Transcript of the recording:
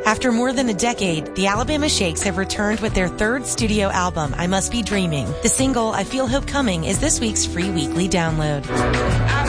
After more than a decade, the Alabama Shakes have returned with their third studio album, I Must Be Dreaming. The single, I Feel Hope Coming, is this week's free weekly download.